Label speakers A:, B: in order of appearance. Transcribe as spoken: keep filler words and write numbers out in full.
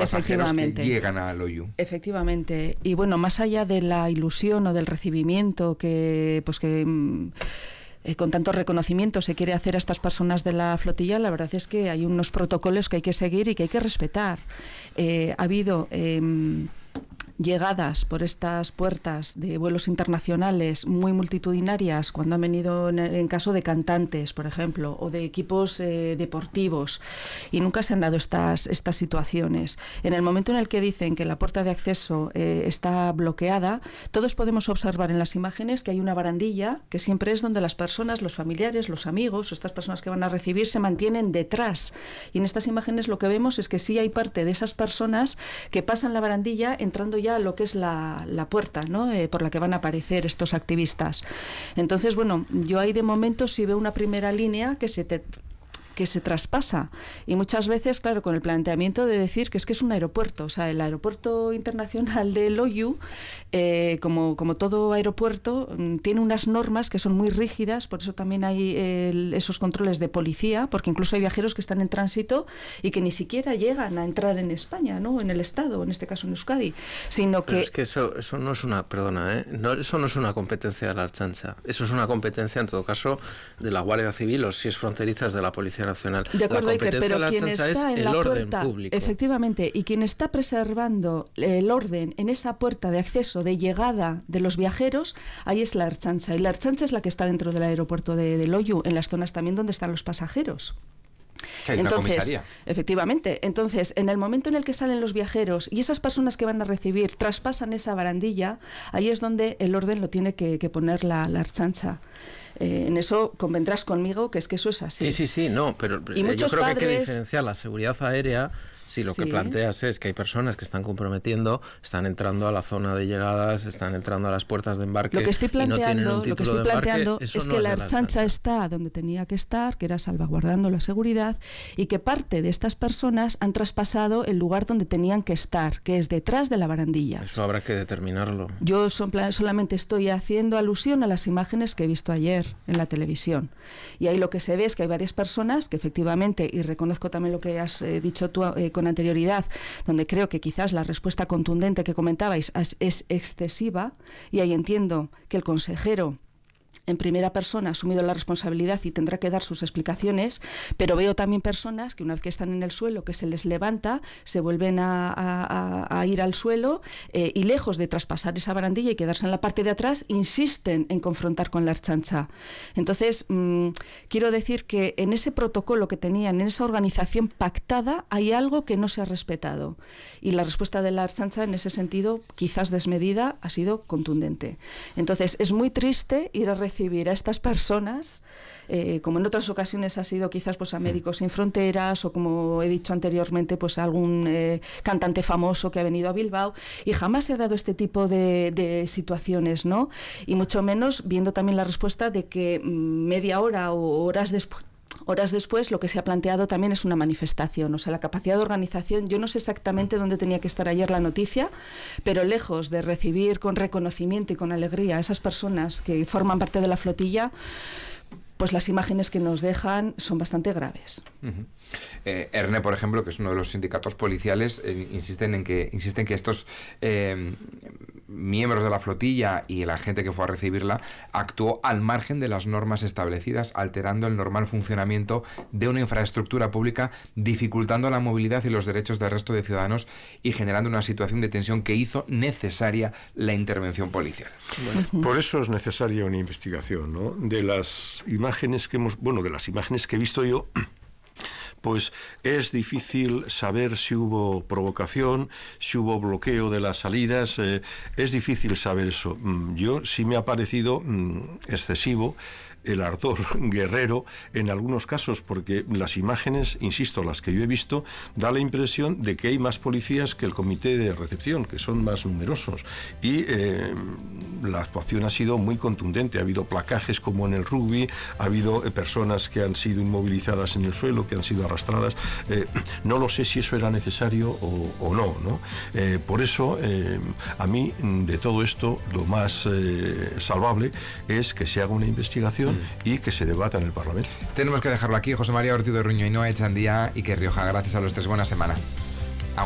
A: pasajeros que llegan a Loiu.
B: Efectivamente. Y bueno, más allá de la ilusión o del recibimiento que, pues que eh, con tanto reconocimiento se quiere hacer a estas personas de la flotilla, la verdad es que hay unos protocolos que hay que seguir y que hay que respetar. Eh, ha habido Eh, llegadas por estas puertas de vuelos internacionales muy multitudinarias cuando han venido en, en caso de cantantes, por ejemplo, o de equipos eh, deportivos, y nunca se han dado estas, estas situaciones. En el momento en el que dicen que la puerta de acceso eh, está bloqueada, todos podemos observar en las imágenes que hay una barandilla que siempre es donde las personas, los familiares, los amigos, estas personas que van a recibir se mantienen detrás, y en estas imágenes lo que vemos es que sí hay parte de esas personas que pasan la barandilla entrando ya a lo que es la, la puerta, ¿no? Eh, por la que van a aparecer estos activistas. Entonces, bueno, yo ahí de momento sí veo una primera línea que se te que se traspasa, y muchas veces, claro, con el planteamiento de decir que es que es un aeropuerto, o sea, el aeropuerto internacional de Loiu, eh, como, como todo aeropuerto, tiene unas normas que son muy rígidas, por eso también hay eh, esos controles de policía, porque incluso hay viajeros que están en tránsito y que ni siquiera llegan a entrar en España, ¿no? En el Estado, en este caso en Euskadi, sino
C: Pero
B: que...
C: es que eso, eso no es una, perdona, ¿eh? No, eso no es una competencia de la Ertzaintza, eso es una competencia, en todo caso, de la Guardia Civil, o si es fronteriza, es de la Policía Nacional.
B: De acuerdo,
C: la
B: Iker, pero quien está en la puerta,
C: público.
B: Efectivamente, y quien está preservando el orden en esa puerta de acceso, de llegada de los viajeros, ahí es la Ertzaintza, y la Ertzaintza es la que está dentro del aeropuerto de, de Loiu, en las zonas también donde están los pasajeros.
A: Que hay
B: entonces,
A: una comisaría.
B: Efectivamente, entonces, en el momento en el que salen los viajeros y esas personas que van a recibir traspasan esa barandilla, ahí es donde el orden lo tiene que, que poner la, la Ertzaintza. Eh, en eso convendrás conmigo que es que eso es así.
C: Sí, sí, sí, no, pero
B: y
C: yo
B: muchos
C: creo
B: padres...
C: que hay que diferenciar la seguridad aérea. Si lo
B: sí.
C: que planteas es que hay personas que están comprometiendo, están entrando a la zona de llegadas, están entrando a las puertas de embarque.
B: Lo que estoy planteando,
C: y no tienen un
B: lo que
C: título
B: estoy
C: de embarque,
B: planteando es
C: no
B: que
C: es
B: la
C: la
B: Ertzaintza está donde tenía que estar, que era salvaguardando la seguridad, y que parte de estas personas han traspasado el lugar donde tenían que estar, que es detrás de la barandilla.
C: Eso habrá que determinarlo.
B: Yo son, solamente estoy haciendo alusión a las imágenes que he visto ayer en la televisión. Y ahí lo que se ve es que hay varias personas que efectivamente, y reconozco también lo que has eh, dicho tú eh, con anterioridad, donde creo que quizás la respuesta contundente que comentabais es, es excesiva, y ahí entiendo que el consejero en primera persona ha asumido la responsabilidad y tendrá que dar sus explicaciones, pero veo también personas que una vez que están en el suelo, que se les levanta, se vuelven a, a, a ir al suelo eh, y lejos de traspasar esa barandilla y quedarse en la parte de atrás, insisten en confrontar con la Ertzaintza. Entonces, mmm, quiero decir que en ese protocolo que tenían, en esa organización pactada, hay algo que no se ha respetado. Y la respuesta de la Ertzaintza en ese sentido, quizás desmedida, ha sido contundente. Entonces, es muy triste ir a recibir a estas personas, eh, como en otras ocasiones ha sido quizás pues a Médicos Sin Fronteras, o como he dicho anteriormente, pues a algún eh, cantante famoso que ha venido a Bilbao, y jamás se ha dado este tipo de, de situaciones, ¿no? Y mucho menos viendo también la respuesta de que mmm, media hora o horas después Horas después lo que se ha planteado también es una manifestación, o sea, la capacidad de organización. Yo no sé exactamente dónde tenía que estar ayer la noticia, pero lejos de recibir con reconocimiento y con alegría a esas personas que forman parte de la flotilla, pues las imágenes que nos dejan son bastante graves.
A: Uh-huh. Eh, ERNE, por ejemplo, que es uno de los sindicatos policiales, eh, insisten en que insisten que estos eh, miembros de la flotilla y la gente que fue a recibirla actuó al margen de las normas establecidas, alterando el normal funcionamiento de una infraestructura pública, dificultando la movilidad y los derechos del resto de ciudadanos y generando una situación de tensión que hizo necesaria la intervención policial.
D: Bueno, por eso es necesaria una investigación, ¿no? De las imágenes que hemos, bueno, de las imágenes que he visto yo, pues es difícil saber si hubo provocación, si hubo bloqueo de las salidas, eh, es difícil saber eso. Yo sí me ha parecido mm, excesivo el ardor guerrero en algunos casos, porque las imágenes, insisto, las que yo he visto, da la impresión de que hay más policías que el comité de recepción, que son más numerosos, y eh, la actuación ha sido muy contundente. Ha habido placajes como en el rugby, ha habido eh, personas que han sido inmovilizadas en el suelo, que han sido arrastradas. Eh, no lo sé si eso era necesario o, o no, ¿no? Eh, por eso, eh, a mí, de todo esto, lo más eh, salvable es que se haga una investigación y que se debata en el Parlamento.
A: Tenemos que dejarlo aquí. José María Ortiz de Ruño, Ainhoa Echandía y que Rioja. Gracias a los tres. Buena semana.